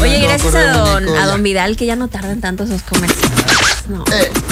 Oye, gracias a don Vidal, que ya no tardan tanto esos comerciales. No.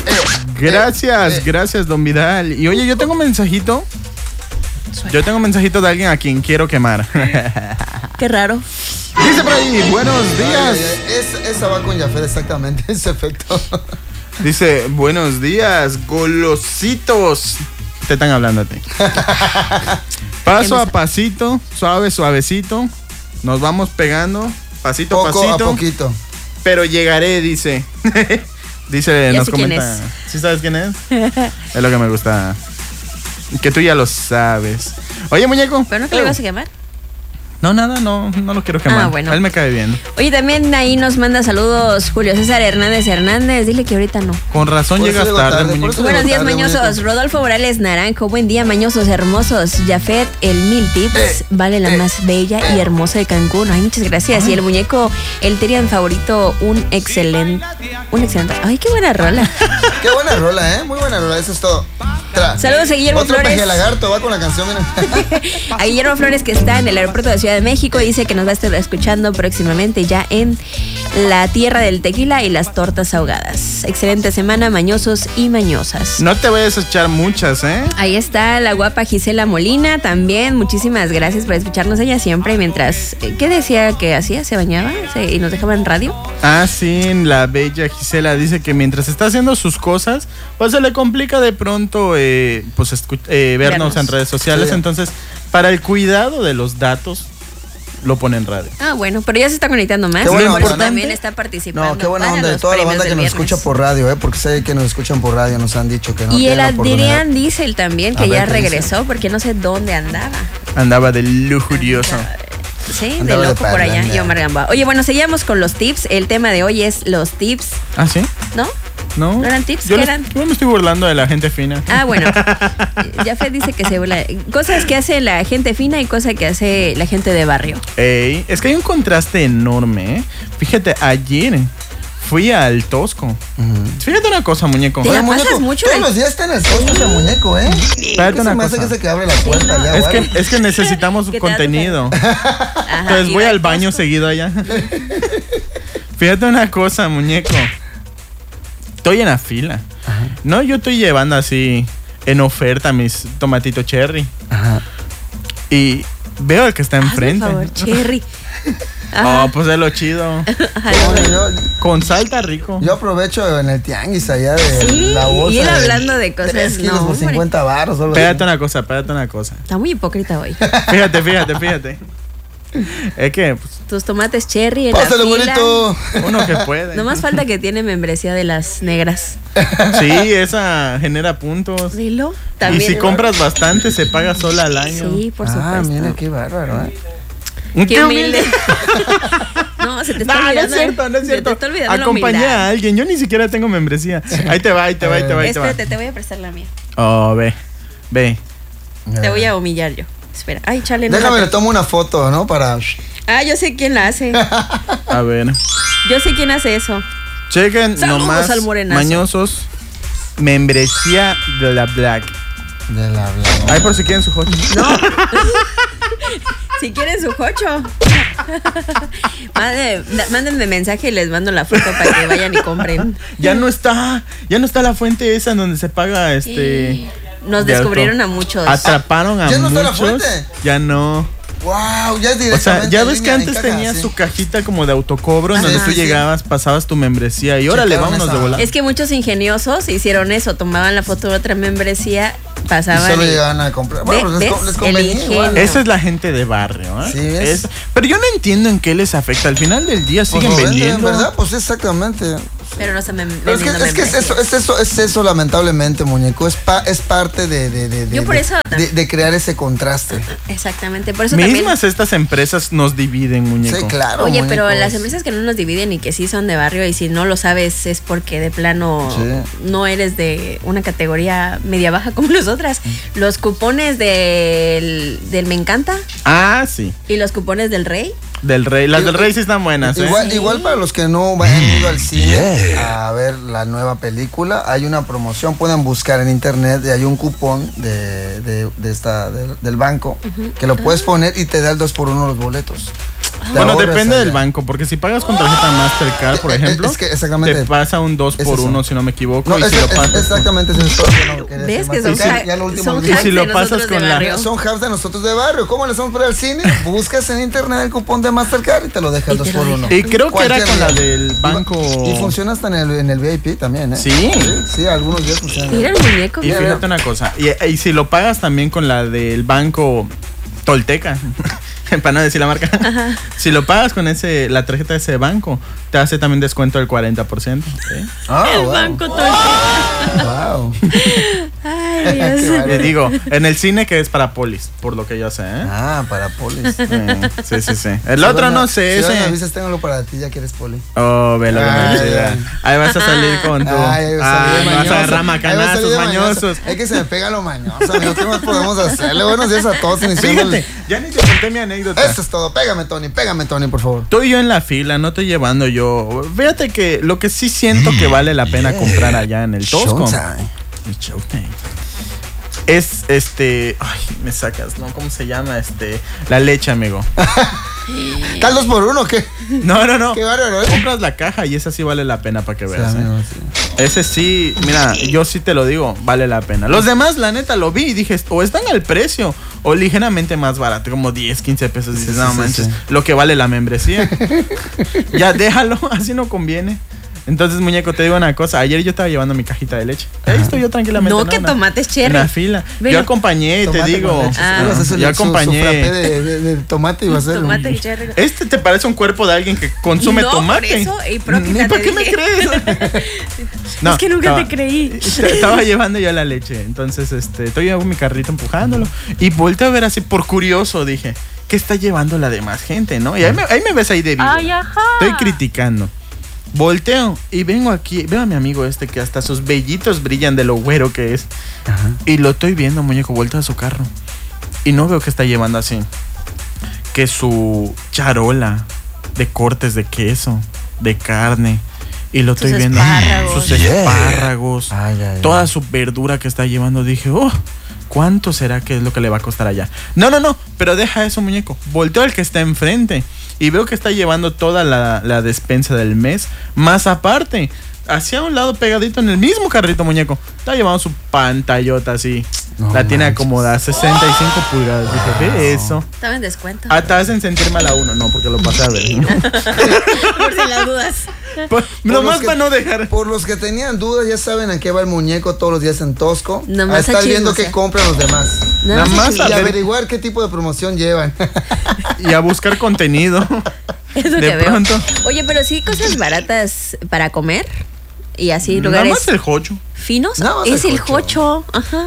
Gracias, don Vidal. Y oye, yo tengo un mensajito. Yo tengo un mensajito de alguien a quien quiero quemar. Qué raro. Dice por ahí, buenos días. Esa va con Jafet, exactamente, ese efecto. Dice, buenos días, golositos. Te están hablando a ti. Paso a pasito, suavecito. Nos vamos pegando, pasito a pasito. A poquito. Pero llegaré, dice. Dice, ya nos sé comenta. Quién es. ¿Sí sabes quién es? Es lo que me gusta. Que tú ya lo sabes. Oye, muñeco. ¿Pero no que le vas a quemar? No, nada, no lo quiero quemar. Bueno. Él me cae bien. Oye, también ahí nos manda saludos Julio César Hernández. Dile que ahorita no. Con razón llegas tarde, muñeco. Buenos días, mañosos. Muñeco. Rodolfo Morales Naranjo. Buen día, mañosos hermosos. Jafet, el 1000 tips. Vale la más bella y hermosa de Cancún. Ay, muchas gracias. Y el muñeco, el Terian favorito, un excelente. Ay, qué buena rola. Qué buena rola, muy buena rola. Eso es todo. Saludos a Guillermo Otro Flores. Otro lagarto va con la canción, mira. A Guillermo Flores, que está en el aeropuerto de Ciudad de México, y dice que nos va a estar escuchando próximamente ya en la tierra del tequila y las tortas ahogadas. Excelente semana, mañosos y mañosas. No te vayas a echar muchas, Ahí está la guapa Gisela Molina también. Muchísimas gracias por escucharnos ella siempre mientras... ¿Qué decía que hacía? ¿Se bañaba? ¿Y nos dejaba en radio? Ah, sí, la bella Gisela dice que mientras está haciendo sus cosas, pues se le complica de pronto vernos en redes sociales. Sí. Entonces, para el cuidado de los datos, lo pone en radio. Ah, bueno, pero ya se está conectando más. Qué buena por eso onda, también está participando. No, qué buena onda de toda la banda que nos escucha por radio, porque sé que nos escuchan por radio, nos han dicho que no. Y el Adrián Diesel también, que ya regresó, porque no sé dónde andaba. Andaba de lujurioso. Sí, de loco por allá, y Omar Gamboa. Oye, bueno, seguimos con los tips. El tema de hoy es los tips. ¿Ah, sí? ¿No? ¿No eran tips? ¿Qué eran? Yo me estoy burlando de la gente fina. Ah, bueno. Jafet dice que se burla. Cosas que hace la gente fina y cosas que hace la gente de barrio. Es que hay un contraste enorme, Fíjate, ayer fui al Tosco. Fíjate una cosa, muñeco. ¿Te la pasas mucho? Todos los días está en el Tosco ese muñeco, Espérate una cosa. Hace que abre la puerta. Ya, es que necesitamos contenido. Ajá, entonces voy al baño seguido allá. Fíjate una cosa, muñeco. Estoy en la fila. Ajá. No, yo estoy llevando así en oferta mis tomatitos cherry. Ajá. Y veo al que está enfrente. Por favor, cherry. Oh, pues es lo chido. Con salta rico. Yo aprovecho en el tianguis allá de la bolsa. Y él hablando de cosas 3 kilos por 50 baros. Pégate una cosa. Está muy hipócrita hoy. Fíjate. Es que pues, tus tomates cherry en Pásale, la fila. Bonito. Uno que puede. No más falta que tiene membresía de las negras. Sí, esa genera puntos. Dilo. Y si compras bastante se paga sola al año. Sí, por supuesto. Ah, mira qué bárbaro, Qué humilde. No, se te está olvidando. No es cierto. Se te está olvidando. Acompañé a alguien. Yo ni siquiera tengo membresía. Ahí te va. Espérate, te voy a prestar la mía. Oh, ve. Te voy a humillar yo. Espera. Ay, chale. Déjame, le tomo una foto, ¿no? Para... Ah, yo sé quién la hace. A ver. Yo sé quién hace eso. Chequen nomás, mañosos. Membresía de la Black. Ay, por si quieren su jocho. No. Si quieren su jocho. Mándenme mensaje y les mando la foto para que vayan y compren. Ya no está la fuente esa en donde se paga Nos descubrieron a muchos. Atraparon a muchos. ¿Ya no está la fuente? Ya no. Wow, ya es directamente. O sea, ya ves que antes tenía su cajita como de autocobro en donde tú llegabas, pasabas tu membresía y órale, vámonos de volada. Es que muchos ingeniosos hicieron eso, tomaban la foto de otra membresía, pasaban y solo llegaban a comprar. Bueno, les convenía igual. Esa es la gente de barrio, Sí, es. Pero yo no entiendo en qué les afecta. Al final del día siguen vendiendo. ¿Verdad? Pues exactamente. Pero no se me es que es eso lamentablemente, muñeco. Es parte de crear ese contraste. Exactamente, por eso mismas estas empresas nos dividen, muñeco. Sí, claro. Oye, muñeco, pero las empresas que no nos dividen y que sí son de barrio y si no lo sabes es porque de plano no eres de una categoría media baja como nosotras. Los cupones del Me Encanta. Ah, sí. Y los cupones del Rey. Del Rey, las del Rey sí están buenas. Igual para los que no vayan ido al cine a ver la nueva película, hay una promoción, pueden buscar en internet y hay un cupón del banco que lo puedes poner y te da el 2x1 los boletos. Bueno, depende del banco, porque si pagas con tarjeta Mastercard, por ejemplo, es que exactamente te pasa un 2x1, si no me equivoco. No, y si lo pasas, exactamente es eso. ¿Ves que son y si lo pasas con la... Son hubs de nosotros de barrio. ¿Cómo le hacemos para ir al cine? Buscas en internet el cupón de Mastercard y te lo deja el 2x1. Y creo que era con la del banco. Y funciona hasta en el VIP también, ¿eh? Sí, algunos días funciona. Mira el muñeco. Y fíjate una cosa, y si lo pagas también con la del banco Tolteca, para no decir la marca. Ajá. Si lo pagas con la tarjeta de ese banco, te hace también descuento del 40%. Banco Tolteca. Wow. Ay, Dios. Le digo, en el cine que es para Polis, por lo que yo sé, ¿eh? Para Polis. Sí. El otro no sé, ese. Si me avisas, tengo para ti, ya que eres Poli. Oh, velo. Ahí vas a salir con tu... vas a agarrar macanazos mañosos. Es que se me pega lo mañoso, amigo. ¿Qué más podemos hacerle? Buenos días a todos. Fíjate, ya ni te conté mi anécdota. Eso es todo. Pégame, Tony, por favor. Estoy yo en la fila, no estoy llevando yo. Fíjate que lo que sí siento que vale la pena comprar allá en el Tosco. Showtime. Es ay, me sacas, ¿no? ¿Cómo se llama? La leche, amigo. ¿Tal 2x1 o qué? No. Qué bárbaro, ¿eh? Compras la caja y esa sí vale la pena para que veas. Sí, amigo, sí. Ese sí, mira, yo sí te lo digo, vale la pena. Los demás, la neta, lo vi y dije, o están al precio o ligeramente más barato, como 10, 15 pesos. Dices, no manches, lo que vale la membresía. Ya déjalo, así no conviene. Entonces, muñeco, te digo una cosa. Ayer yo estaba llevando mi cajita de leche. Ahí estoy yo tranquilamente. No, que tomates cherry. En la fila. Pero, yo acompañé, te digo. Yo acompañé. De tomate y va a ser. Tomate y cherry. ¿Te parece un cuerpo de alguien que consume tomate? Por eso, y ¿para qué me crees? No, es que nunca te creí. Estaba llevando yo la leche. Entonces, estoy yo con mi carrito empujándolo. Y volteo a ver así, por curioso, dije, ¿qué está llevando la demás gente, no? Y ahí me ves ahí de vivo. Ay, ajá. Estoy criticando. Volteo y vengo aquí, veo a mi amigo que hasta sus vellitos brillan de lo güero que es. Ajá. Y lo estoy viendo, muñeco, volteo a su carro. Y no veo que está llevando así. Que su charola de cortes de queso, de carne. Y lo estoy viendo. Sus espárragos. Toda su verdura que está llevando. Dije, ¿cuánto será que es lo que le va a costar allá? No, pero deja eso, muñeco. Volteo al que está enfrente. Y veo que está llevando toda la despensa del mes. Más aparte, hacia un lado pegadito en el mismo carrito, muñeco, está llevando su pantallota así. No, la tiene acomodada, 65 pulgadas. Dije, ve eso. Estaba en descuento. Te hacen sentir mal a uno. No, porque lo pasé a ver. Por si las dudas. Nomás para no dejar. Por los que tenían dudas, ya saben a qué va el muñeco todos los días en Tosco. A estar viendo qué compran los demás. Nada más y averiguar qué tipo de promoción llevan. Y a buscar contenido. Eso de pronto. Oye, pero sí, cosas baratas para comer. Y así lugares. Nada más el jocho. ¿Finos? Es el jocho. Ajá.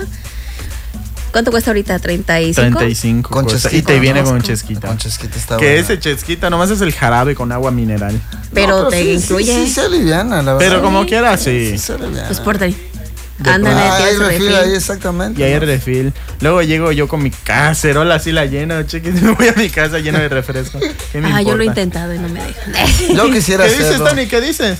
¿Cuánto cuesta ahorita? ¿35? 35. Con chesquita, y te viene con chesquita. Con chesquita está que buena. Ese chesquita nomás es el jarabe con agua mineral. Pero te incluye. Sí, se aliviana, la verdad. Pero como quiera, sí. Se aliviana. Pues por ahí. Ándale, hay refil ahí, exactamente. Y hay refil. Luego llego yo con mi cacerola así la lleno. Cheque, me voy a mi casa lleno de refresco. ¿Qué me importa? Yo lo he intentado y no me dejan. Yo quisiera hacerlo. ¿Qué dices, Tony? ¿Qué dices?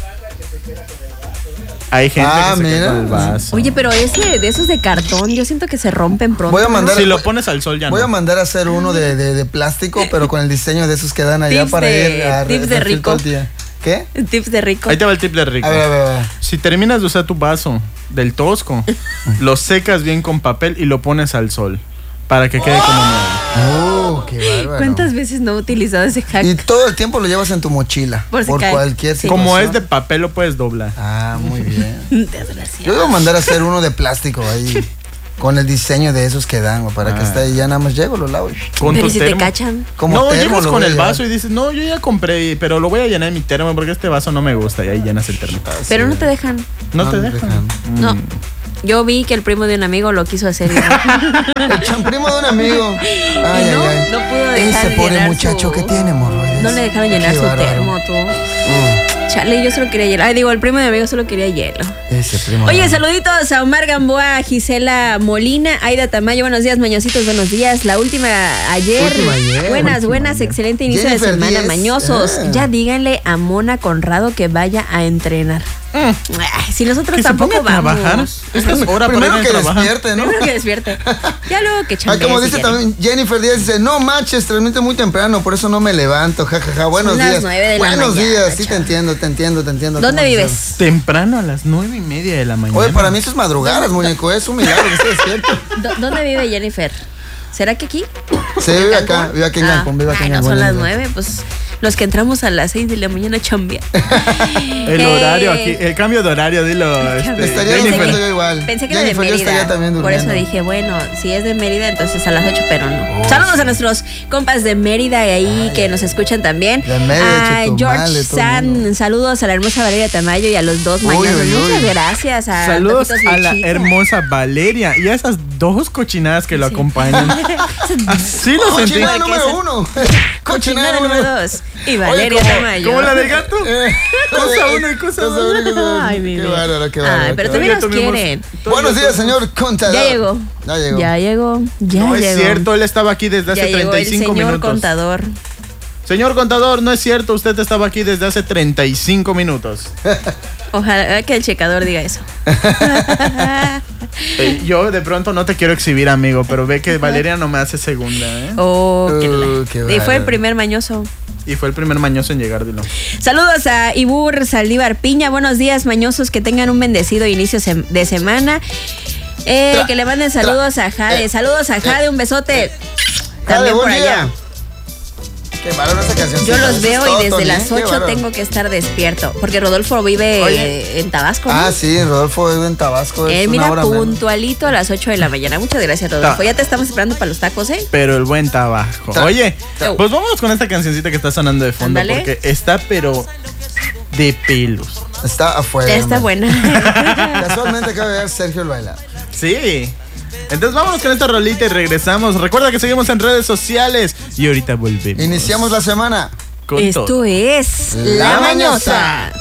Hay gente que se queda con el vaso. Oye, pero de esos de cartón, yo siento que se rompen pronto. Voy a mandar, si lo pones al sol ya voy a mandar a hacer uno de plástico, pero con el diseño de esos que dan allá tips para ir a tips de rico. Todo el día. ¿Qué? Tips de rico. Ahí te va el tip de rico. A ver. Si terminas de usar tu vaso del Tosco, lo secas bien con papel y lo pones al sol. Para que quede como nuevo. Qué bárbaro. ¿Cuántas veces no he utilizado ese hack? Y todo el tiempo lo llevas en tu mochila. Por cualquier situación. Como es de papel, lo puedes doblar. Muy bien. Yo voy a mandar a hacer uno de plástico ahí. Con el diseño de esos que dan, para que esté ahí, ya nada más llego, lo lavo. Pero si te cachan. Llegas con el vaso y dices, no, yo ya compré, pero lo voy a llenar en mi termo porque este vaso no me gusta. Y ahí llenas el termo. Pero no te dejan. No te dejan. No. Yo vi que el primo de un amigo lo quiso hacer. El champrimo de un amigo. No pudo dejar. Ese pobre muchacho que tiene hemorroides. No le dejaron llenar su termo, tú. Chale, yo solo quería hielo. El primo de mi amigo solo quería hielo. Ese primo. Oye, saluditos a Omar Gamboa, a Gisela Molina, Aida Tamayo. Buenos días, mañositos, buenos días. La última ayer. Buenas, excelente inicio Jennifer de semana, Díez. Mañosos. Ya díganle a Mona Conrado que vaya a entrenar. Si nosotros tampoco vamos. Trabajar. Esta es hora primero para que despierte, ¿no? Primero que despierte. Ya luego que chambee. Como dice también Jennifer Díaz, dice, no manches, transmite muy temprano, por eso no me levanto, jajaja. Buenos días. Las 9 de la Buenos mañana, días, sí, te entiendo. ¿Dónde vives? Temprano a las 9:30 de la mañana. Oye, para mí eso es madrugadas, muñeco, es un milagro que esté despierto. ¿Dónde vive Jennifer? ¿Será que aquí? Sí, vive acá, vive aquí en Cancún, vive aquí en Cancún. No son las 9, pues los que entramos a las 6 de la mañana chambear. El horario aquí, el cambio de horario, dilo. Estaría durmiendo yo igual. Pensé que era de Mérida. Por eso dije, bueno, si es de Mérida, entonces a las 8, pero no. Saludos a nuestros compas de Mérida y ahí que nos escuchan también. A George San, saludos a la hermosa Valeria Tamayo y a los dos mañanos. Muchas gracias. Saludos a la hermosa Valeria y a esas dos cochinadas que lo acompañan. Así lo sentí. Cochinada número 1. Cochinada número 2. Y Valeria Tamayo. ¿Cómo la del gato? Cosa 1 y cosa 2. Ay, mi qué bárbaro, qué bárbaro. Pero también nos quieren. Buenos días, señor contador. Ya llegó. No es cierto, él estaba aquí desde hace 35 minutos. Señor contador. Señor contador, no es cierto, usted estaba aquí desde hace 35 minutos. Ojalá que el checador diga eso. Yo de pronto no te quiero exhibir, amigo, pero ve que Valeria no me hace segunda, ¿eh? Y fue el primer mañoso. Y fue el primer mañoso en llegar, dilo. Saludos a Ibur Saldívar Piña. Buenos días, mañosos. Que tengan un bendecido inicio de semana. Que le manden saludos a Jade. Saludos a Jade, un besote. También por allá. Qué valor esa canción. Yo los veo y desde las 8 tengo que estar despierto. Porque Rodolfo vive en Tabasco, ¿no? Sí, Rodolfo vive en Tabasco. Mira, puntualito a las 8 de la mañana. Muchas gracias, Rodolfo. Ya te estamos esperando para los tacos, ¿eh? Pero el buen Tabasco. Oye, pues vámonos con esta cancioncita que está sonando de fondo. Ándale. Porque está, pero de pelos. Está afuera. Está buena. Casualmente acaba de ver Sergio el bailar. Sí. Entonces vámonos con esta rolita y regresamos. Recuerda que seguimos en redes sociales y ahorita volvemos. Iniciamos la semana. Esto es La Mañosa.